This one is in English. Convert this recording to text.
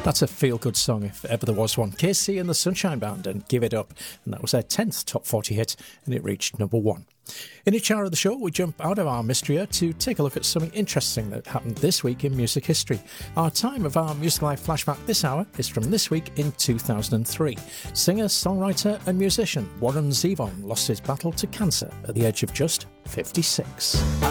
That's a feel-good song if ever there was one. KC and the Sunshine Band and Give It Up, and that was their 10th Top 40 hit, and it reached number 1. In each hour of the show, we jump out of our mystery to take a look at something interesting that happened this week in music history. Our time of our Music Life flashback this hour is from this week in 2003. Singer, songwriter and musician Warren Zevon lost his battle to cancer at the age of just 56.